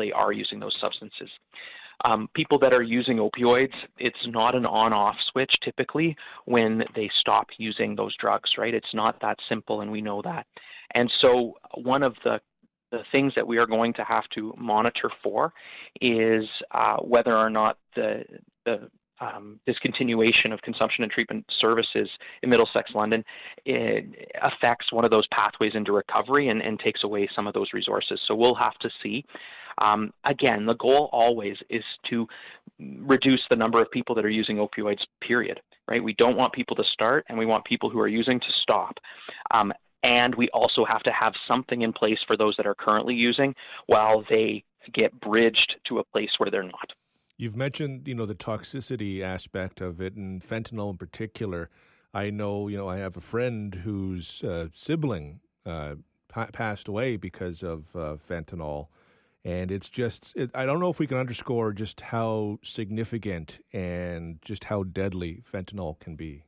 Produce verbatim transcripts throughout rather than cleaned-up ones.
they are using those substances. Um, people that are using opioids, it's not an on-off switch typically when they stop using those drugs, right? It's not that simple, and we know that. And so one of the the things that we are going to have to monitor for is uh, whether or not the, the um, discontinuation of consumption and treatment services in Middlesex, London, it affects one of those pathways into recovery and, and takes away some of those resources. So we'll have to see. Um, again, the goal always is to reduce the number of people that are using opioids, period, right? We don't want people to start, and we want people who are using to stop. Um, And we also have to have something in place for those that are currently using while they get bridged to a place where they're not. You've mentioned, you know, the toxicity aspect of it, and fentanyl in particular. I know, you know, I have a friend whose uh, sibling uh, pa- passed away because of uh, fentanyl. And it's just, it, I don't know if we can underscore just how significant and just how deadly fentanyl can be.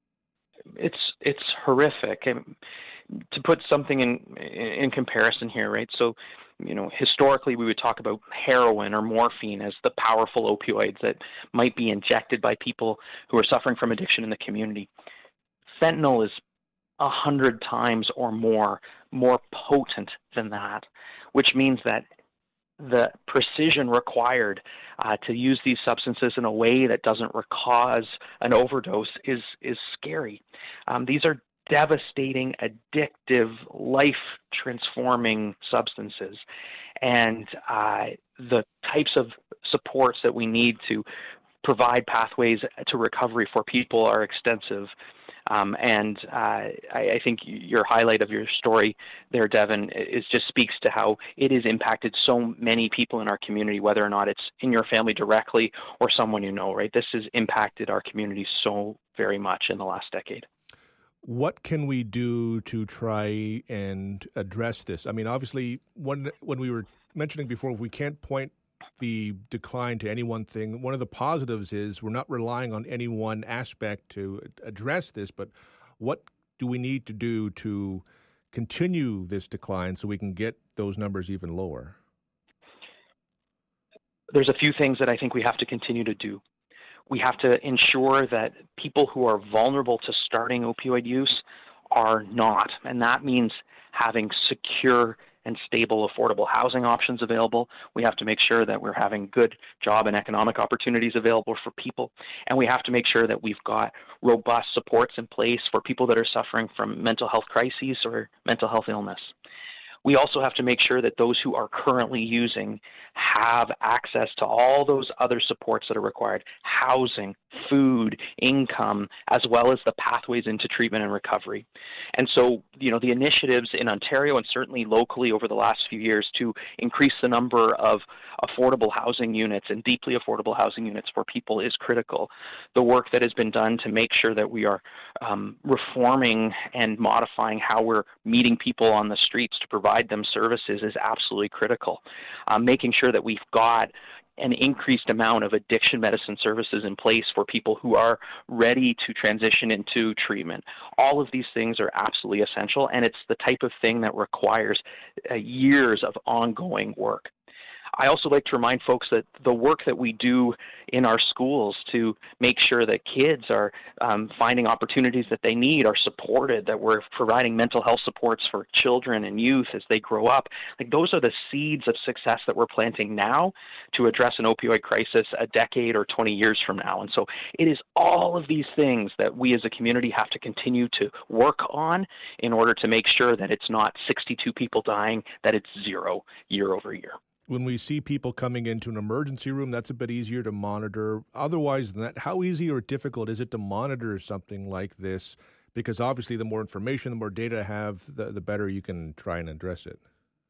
It's it's horrific. And to put something in in comparison here, right? So, you know, historically we would talk about heroin or morphine as the powerful opioids that might be injected by people who are suffering from addiction in the community. Fentanyl is a hundred times or more more potent than that, which means that the precision required uh, to use these substances in a way that doesn't cause an overdose is is scary. Um, these are devastating, addictive, life-transforming substances, and uh, the types of supports that we need to provide pathways to recovery for people are extensive. Um, and uh, I, I think your highlight of your story there, Devin, is just speaks to how it has impacted so many people in our community, whether or not it's in your family directly or someone you know, right? This has impacted our community so very much in the last decade. What can we do to try and address this? I mean, obviously, when, when we were mentioning before, we can't point the decline to any one thing. One of the positives is we're not relying on any one aspect to address this, but what do we need to do to continue this decline so we can get those numbers even lower? There's a few things that I think we have to continue to do. We have to ensure that people who are vulnerable to starting opioid use are not, and that means having secure and stable, affordable housing options available. We have to make sure that we're having good job and economic opportunities available for people. And we have to make sure that we've got robust supports in place for people that are suffering from mental health crises or mental health illness. We also have to make sure that those who are currently using have access to all those other supports that are required: housing, food, income, as well as the pathways into treatment and recovery. And so, you know, the initiatives in Ontario and certainly locally over the last few years to increase the number of affordable housing units and deeply affordable housing units for people is critical. The work that has been done to make sure that we are um, reforming and modifying how we're meeting people on the streets to provide them services is absolutely critical. Um, making sure that we've got an increased amount of addiction medicine services in place for people who are ready to transition into treatment. All of these things are absolutely essential, and it's the type of thing that requires uh, years of ongoing work. I also like to remind folks that the work that we do in our schools to make sure that kids are um, finding opportunities that they need are supported, that we're providing mental health supports for children and youth as they grow up. Like, those are the seeds of success that we're planting now to address an opioid crisis a decade or twenty years from now. And so it is all of these things that we as a community have to continue to work on in order to make sure that it's not sixty-two people dying, that it's zero year over year. When we see people coming into an emergency room, that's a bit easier to monitor. Otherwise than that, how easy or difficult is it to monitor something like this? Because obviously the more information, the more data I have, the, the better you can try and address it.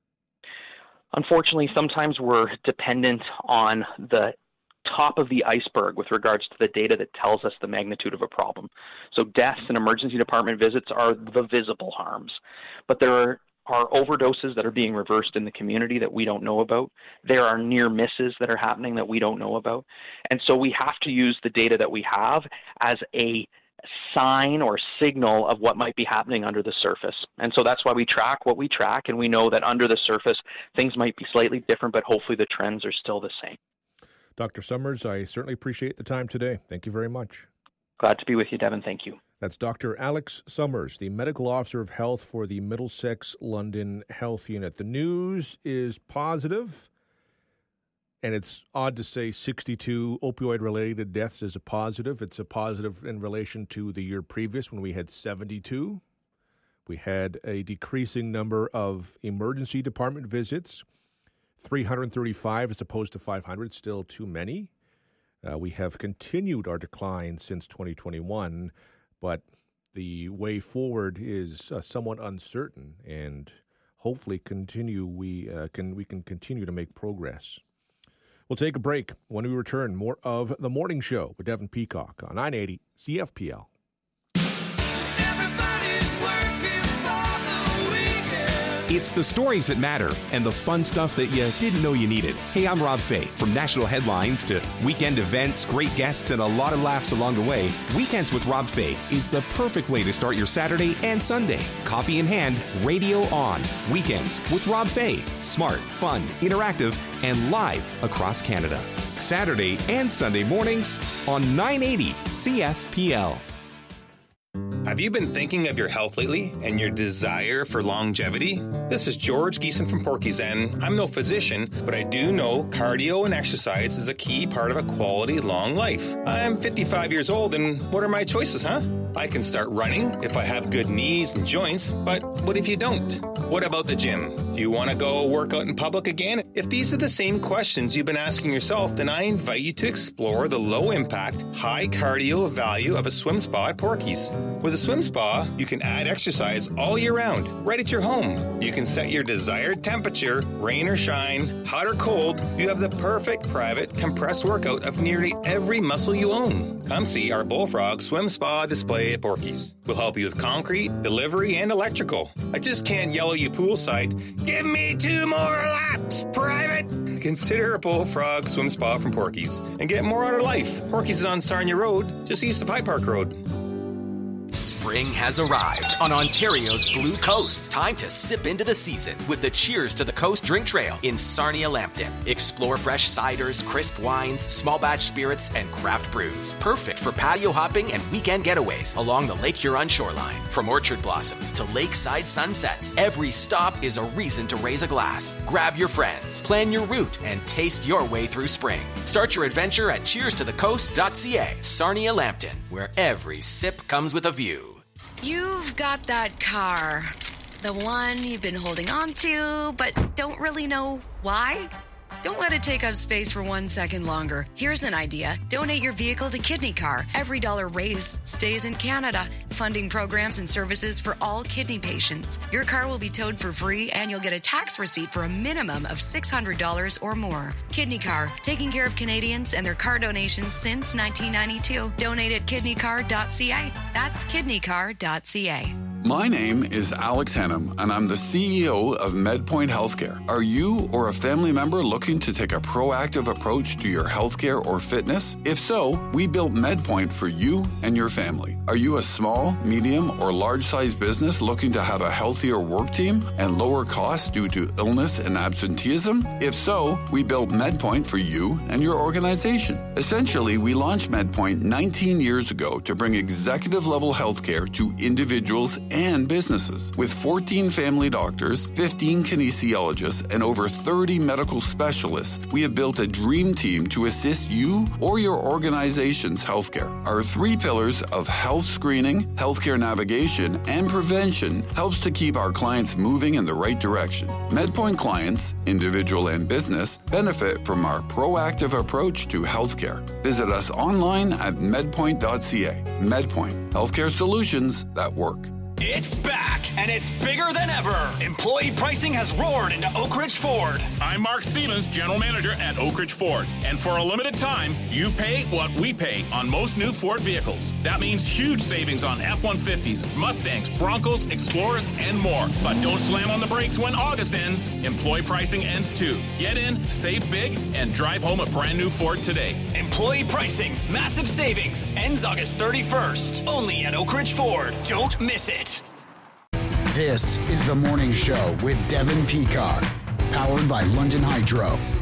Unfortunately, sometimes we're dependent on the top of the iceberg with regards to the data that tells us the magnitude of a problem. So deaths and emergency department visits are the visible harms, but there are are overdoses that are being reversed in the community that we don't know about. There are near misses that are happening that we don't know about. And so we have to use the data that we have as a sign or signal of what might be happening under the surface. And so that's why we track what we track, and we know that under the surface, things might be slightly different, but hopefully the trends are still the same. Doctor Summers, I certainly appreciate the time today. Thank you very much. Glad to be with you, Devin. Thank you. That's Doctor Alex Summers, the Medical Officer of Health for the Middlesex London Health Unit. The news is positive. And it's odd to say sixty-two opioid-related deaths is a positive. It's a positive in relation to the year previous when we had seventy-two. We had a decreasing number of emergency department visits, three hundred thirty-five as opposed to five hundred, still too many. Uh, we have continued our decline since twenty twenty-one, but the way forward is uh, somewhat uncertain, and hopefully continue we uh, can we can continue to make progress. We'll take a break. When we return, more of The Morning Show with Devin Peacock on nine eighty C F P L. It's the stories that matter and the fun stuff that you didn't know you needed. Hey, I'm Rob Fay. From national headlines to weekend events, great guests, and a lot of laughs along the way, Weekends with Rob Fay is the perfect way to start your Saturday and Sunday. Coffee in hand, radio on. Weekends with Rob Fay. Smart, fun, interactive, and live across Canada. Saturday and Sunday mornings on nine eighty C F P L. Have you been thinking of your health lately and your desire for longevity? This is George Geeson from Porky's, and I'm no physician, but I do know cardio and exercise is a key part of a quality long life. I'm fifty-five years old, and what are my choices, huh? I can start running if I have good knees and joints, but what if you don't? What about the gym? Do you want to go work out in public again? If these are the same questions you've been asking yourself, then I invite you to explore the low-impact, high-cardio value of a swim spa at Porky's. With a swim spa, you can add exercise all year round, right at your home. You can set your desired temperature, rain or shine, hot or cold. You have the perfect private compressed workout of nearly every muscle you own. Come see our Bullfrog Swim Spa display at Porky's. We'll help you with concrete, delivery, and electrical. I just can't yell at you poolside, give me two more laps, private! Consider a Bullfrog Swim Spa from Porky's and get more out of life. Porky's is on Sarnia Road, just east of High Park Road. Spring has arrived on Ontario's Blue Coast. Time to sip into the season with the Cheers to the Coast drink trail in Sarnia Lambton. Explore fresh ciders, crisp wines, small batch spirits, and craft brews. Perfect for patio hopping and weekend getaways along the Lake Huron shoreline. From orchard blossoms to lakeside sunsets, every stop is a reason to raise a glass. Grab your friends, plan your route, and taste your way through spring. Start your adventure at cheers to the coast dot c a. Sarnia Lambton, where every sip comes with a view. You've got that car. The one you've been holding on to, but don't really know why? Don't let it take up space for one second longer. Here's an idea. Donate your vehicle to Kidney Car. Every dollar raised stays in Canada, funding programs and services for all kidney patients. Your car will be towed for free, and you'll get a tax receipt for a minimum of six hundred dollars or more. Kidney Car, taking care of Canadians and their car donations since nineteen ninety-two. Donate at kidney car dot c a. That's kidney car dot c a. My name is Alex Hennum, and I'm the C E O of MedPoint Healthcare. Are you or a family member looking to take a proactive approach to your healthcare or fitness? If so, we built MedPoint for you and your family. Are you a small, medium, or large-sized business looking to have a healthier work team and lower costs due to illness and absenteeism? If so, we built MedPoint for you and your organization. Essentially, we launched MedPoint nineteen years ago to bring executive-level healthcare to individuals and businesses. With fourteen family doctors, fifteen kinesiologists, and over thirty medical specialists, we have built a dream team to assist you or your organization's healthcare. Our three pillars of health screening, healthcare navigation, and prevention helps to keep our clients moving in the right direction. MedPoint clients, individual and business, benefit from our proactive approach to healthcare. Visit us online at medpoint dot c a. MedPoint, healthcare solutions that work. It's back, and it's bigger than ever. Employee pricing has roared into Oak Ridge Ford. I'm Mark Stevens, General Manager at Oak Ridge Ford. And for a limited time, you pay what we pay on most new Ford vehicles. That means huge savings on F one fifties, Mustangs, Broncos, Explorers, and more. But don't slam on the brakes when August ends. Employee pricing ends too. Get in, save big, and drive home a brand new Ford today. Employee pricing, massive savings, ends August thirty-first. Only at Oak Ridge Ford. Don't miss it. This is The Morning Show with Devin Peacock, powered by London Hydro.